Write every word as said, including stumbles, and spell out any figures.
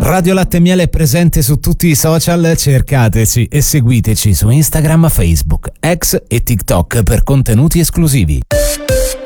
Radio Latte e Miele è presente su tutti i social, cercateci e seguiteci su Instagram, Facebook, X e TikTok per contenuti esclusivi.